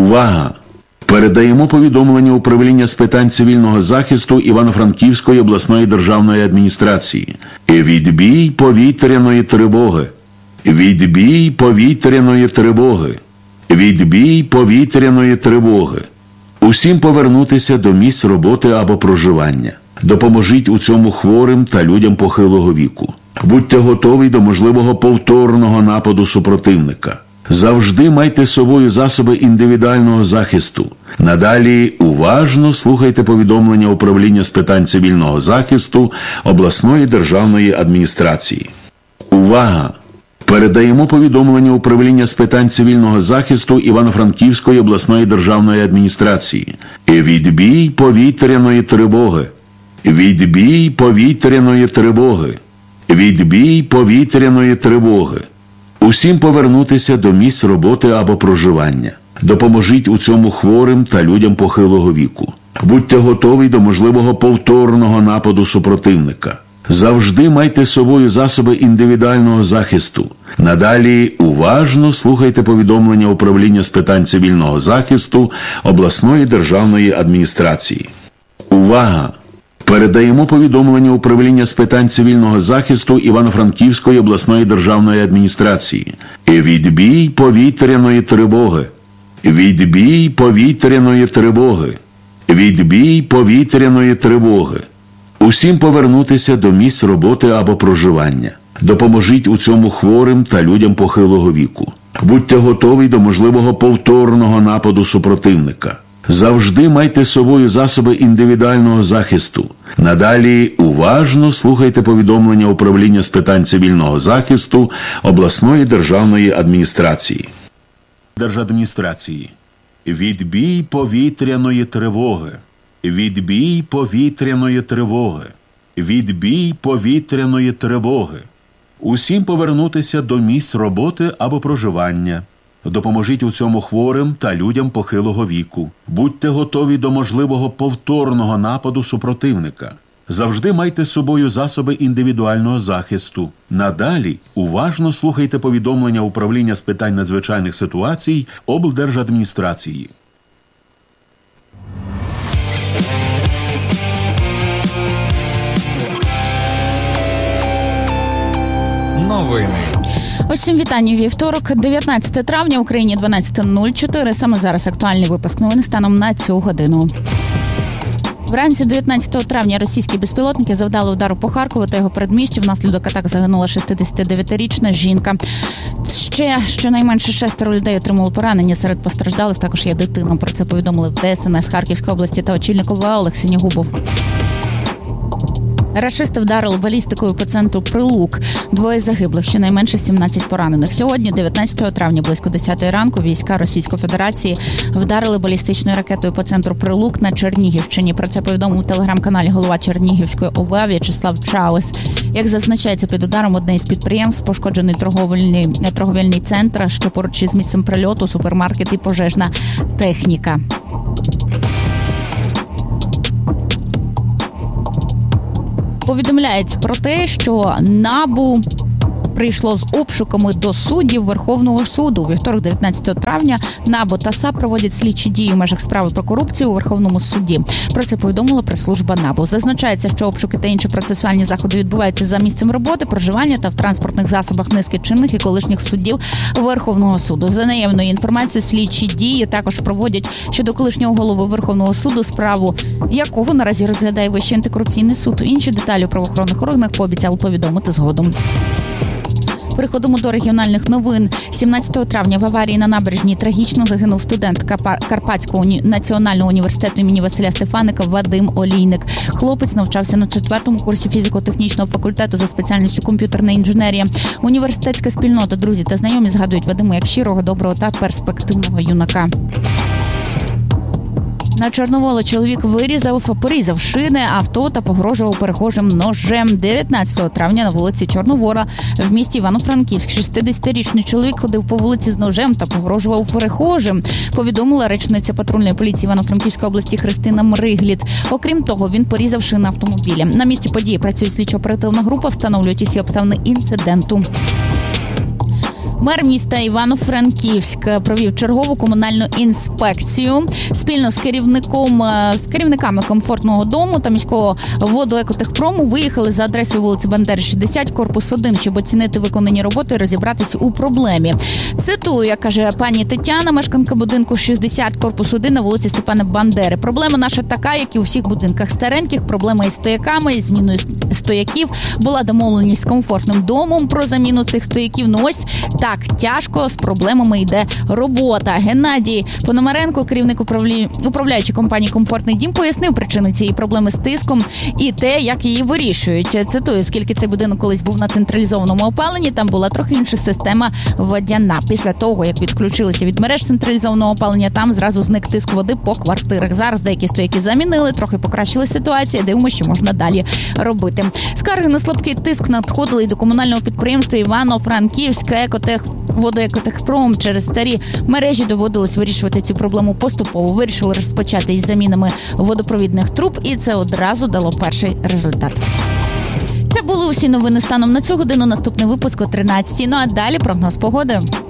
Увага! Передаємо повідомлення управління з питань цивільного захисту Івано-Франківської обласної державної адміністрації. Відбій повітряної тривоги. Відбій повітряної тривоги. Відбій повітряної тривоги. Усім повернутися до місць роботи або проживання. Допоможіть у цьому хворим та людям похилого віку. Будьте готові до можливого повторного нападу супротивника. Завжди майте з собою засоби індивідуального захисту. Надалі уважно слухайте повідомлення управління з питань цивільного захисту обласної державної адміністрації. Увага! Передаємо повідомлення управління з питань цивільного захисту Івано-Франківської обласної державної адміністрації. Відбій повітряної тривоги. Відбій повітряної тривоги. Відбій повітряної тривоги. Усім повернутися до місць роботи або проживання. Допоможіть у цьому хворим та людям похилого віку. Будьте готові до можливого повторного нападу супротивника. Завжди майте з собою засоби індивідуального захисту. Надалі уважно слухайте повідомлення управління з питань цивільного захисту обласної державної адміністрації. Увага! Передаємо повідомлення управління з питань цивільного захисту Івано-Франківської обласної державної адміністрації. Відбій повітряної тривоги. Відбій повітряної тривоги. Відбій повітряної тривоги. Усім повернутися до місць роботи або проживання. Допоможіть у цьому хворим та людям похилого віку. Будьте готові до можливого повторного нападу супротивника. Завжди майте з собою засоби індивідуального захисту. Надалі уважно слухайте повідомлення управління з питань цивільного захисту обласної державної адміністрації. Держадміністрації. Відбій повітряної тривоги. Відбій повітряної тривоги. Відбій повітряної тривоги. Усім повернутися до місць роботи або проживання. Допоможіть у цьому хворим та людям похилого віку. Будьте готові до можливого повторного нападу супротивника. Завжди майте з собою засоби індивідуального захисту. Надалі уважно слухайте повідомлення управління з питань надзвичайних ситуацій облдержадміністрації. Новини. Усім вітання. Вівторок, 19 травня, в Україні 12:04. Саме зараз актуальний випуск новин станом на цю годину. Вранці 19 травня російські безпілотники завдали удару по Харкову та його передмістю. Внаслідок атак загинула 69-річна жінка. Ще щонайменше 6 людей отримали поранення. Серед постраждалих також є дитина. Про це повідомили в ДСНС Харківської області та очільник ОВА Олег Синягубов. Рашисти вдарили балістикою по центру Прилук. 2 загиблих, щонайменше 17 поранених. Сьогодні, 19 травня, близько 10 ранку, війська Російської Федерації вдарили балістичною ракетою по центру Прилук на Чернігівщині. Про це повідомив у телеграм-каналі голова Чернігівської ОВА В'ячеслав Чаус. Як зазначається, під ударом одне із підприємств пошкоджений торговельний центр, що поруч із місцем прильоту, супермаркет і пожежна техніка. Повідомляється про те, що НАБУ прийшло з обшуками до суддів Верховного суду. У вівторок, 19 травня, НАБУ та САП проводять слідчі дії в межах справи про корупцію у Верховному суді. Про це повідомила прес-служба НАБУ. Зазначається, що обшуки та інші процесуальні заходи відбуваються за місцем роботи, проживання та в транспортних засобах низки чинних і колишніх суддів Верховного суду. За наявною інформацією, слідчі дії також проводять щодо колишнього голови Верховного суду, справу якого наразі розглядає Вищий антикорупційний суд. Інші деталі у правоохоронних органах пообіцяли повідомити згодом. Переходимо до регіональних новин. 17 травня в аварії на набережній трагічно загинув студент Карпатського національного університету імені Василя Стефаника Вадим Олійник. Хлопець навчався на 4-му курсі фізико-технічного факультету за спеціальністю комп'ютерна інженерія. Університетська спільнота, друзі та знайомі згадують Вадима як щирого, доброго та перспективного юнака. На Чорноволі чоловік порізав шини авто та погрожував перехожим ножем. 19 травня на вулиці Чорновола в місті Івано-Франківськ 60-річний чоловік ходив по вулиці з ножем та погрожував перехожим, повідомила речниця патрульної поліції Івано-Франківської області Христина Мригліт. Окрім того, він порізав шини автомобіля. На місці події працює слідчо-оперативна група, встановлюють усі обставини інциденту. Мер міста Івано-Франківськ провів чергову комунальну інспекцію спільно з керівниками комфортного дому та міського водоекотехпрому виїхали за адресою вулиці Бандери, 60, корпус 1, щоб оцінити виконані роботи і розібратися у проблемі. Цитую, як каже пані Тетяна, мешканка будинку 60, корпус 1 на вулиці Степана Бандери. Проблема наша така, як і у всіх будинках стареньких, проблема із стояками, із зміною стояків. Була домовленість з комфортним домом про заміну цих стояків. Ну ось так тяжко, з проблемами йде робота. Геннадій Пономаренко, керівник управляючої компанії «Комфортний дім», пояснив причини цієї проблеми з тиском і те, як її вирішують. Цитую, оскільки цей будинок колись був на централізованому опаленні, там була трохи інша система водяна. Після того, як відключилися від мереж централізованого опалення, там зразу зник тиск води по квартирах. Зараз деякі стояки замінили, трохи покращили ситуацію, дивимося, що можна далі робити. Скарги на слабкий тиск надходили і до комунального підприємства Івано-Франківська водоекотехпром. Через старі мережі доводилось вирішувати цю проблему поступово. Вирішили розпочати із замінами водопровідних труб, і це одразу дало перший результат. Це були усі новини станом на цю годину. Наступний випуск о 13:00. Ну а далі прогноз погоди.